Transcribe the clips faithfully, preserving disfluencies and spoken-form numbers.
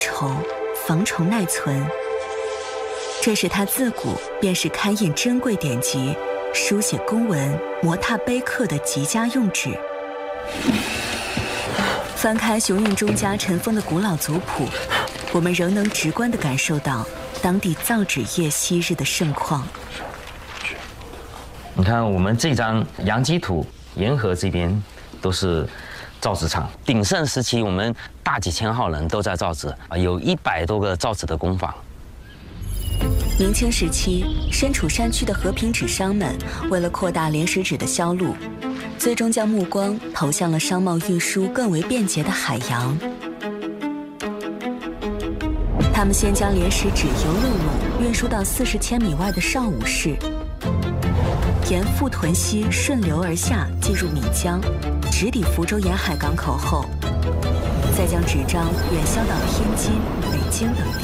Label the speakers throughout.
Speaker 1: 稠，防虫耐存。这是他自古便是刊印珍贵典籍、书写公文、磨拓碑刻的极佳用纸。翻开熊运中家尘封的古老族谱，我们仍能直观地感受到当地造纸业昔日的盛况。
Speaker 2: 你看，我们这张洋基图，沿河这边都是造纸厂。鼎盛时期，我们大几千号人都在造纸，啊，有一百多个造纸的工坊。
Speaker 1: 明清时期，身处山区的和平纸商们为了扩大莲石纸的销路，最终将目光投向了商贸运输更为便捷的海洋。他们先将莲石纸由陆路运输到四十千米外的邵武市，沿富屯溪顺流而下，进入岷江，直抵福州沿海港口后，再将纸张远销到天津、北京等地。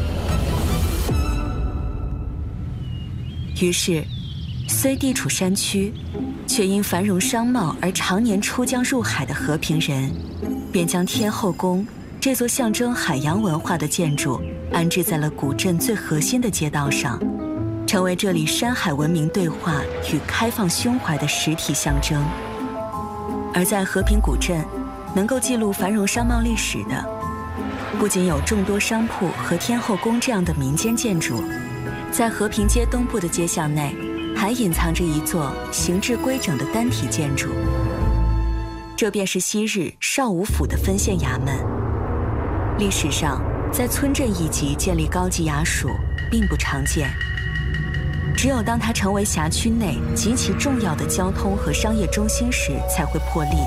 Speaker 1: 于是，虽地处山区，却因繁荣商贸而常年出江入海的和平人，便将天后宫这座象征海洋文化的建筑安置在了古镇最核心的街道上，成为这里山海文明对话与开放胸怀的实体象征。而在和平古镇，能够记录繁荣商贸历史的，不仅有众多商铺和天后宫这样的民间建筑，在和平街东部的街巷内，还隐藏着一座形制规整的单体建筑，这便是昔日邵武府的分县衙门。历史上，在村镇一级建立高级衙署并不常见，只有当它成为辖区内极其重要的交通和商业中心时才会破例。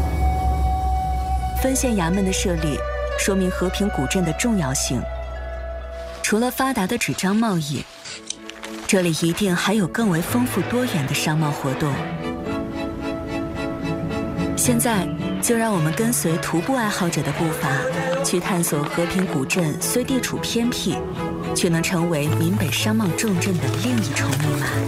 Speaker 1: 分县衙门的设立，说明和平古镇的重要性。除了发达的纸张贸易，这里一定还有更为丰富多元的商贸活动。现在，就让我们跟随徒步爱好者的步伐，去探索和平古镇虽地处偏僻，却能成为闽北商贸重镇的另一重密码。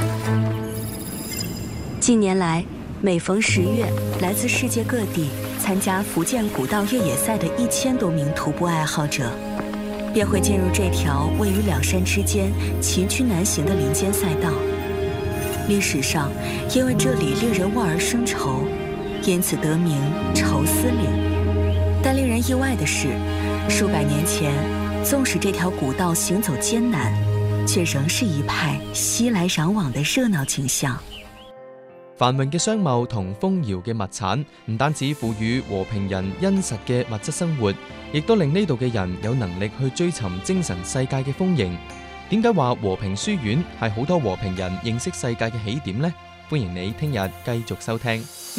Speaker 1: 近年来，每逢十月，来自世界各地参加福建古道越野赛的一千多名徒步爱好者，便会进入这条位于两山之间、崎岖难行的林间赛道。历史上，因为这里令人望而生愁，因此得名愁思岭。但令人意外的是，数百年前，纵使这条古道行走艰难，却仍是一派熙來攘往的熱鬧景象。
Speaker 3: 繁榮嘅商貿同豐饒嘅物產，唔單止賦予和平人殷實嘅物質生活，亦都令呢度嘅人有能力去追尋精神世界嘅豐盈。點解話和平書院係好多和平人認識世界嘅起點呢？歡迎你聽日繼續收聽。